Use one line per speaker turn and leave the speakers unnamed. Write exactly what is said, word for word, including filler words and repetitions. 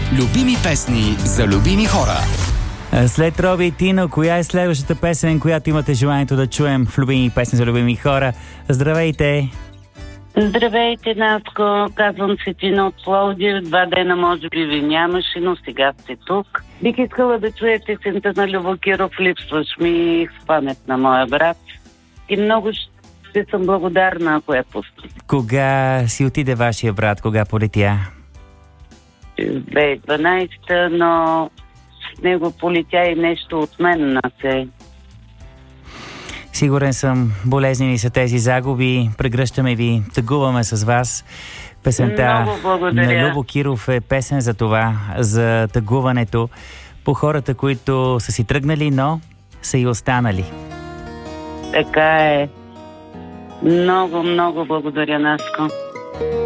Любими песни за любими хора.
След Роби и Тино, коя е следващата песен, която имате желанието да чуем в Любими песни за любими хора? Здравейте!
Здравейте, Наско. Казвам се Тина от Пловдив. Два дена може би ви нямаше, но сега сте тук. Бих искала да чуя песента на Любо Киров "Липсваш ми" в памет на моя брат. И много ще съм благодарна, ако я пусти.
Кога си отиде вашия брат? Кога полетя?
две хиляди и дванадесета, но с него полетя и нещо от мен на се.
Сигурен съм, болезнени са тези загуби. Прегръщаме ви, тъгуваме с вас. Песента на Любо Киров е песен за това, за тъгуването по хората, които са си тръгнали, но са и останали.
Така е. Много, много благодаря, Наско.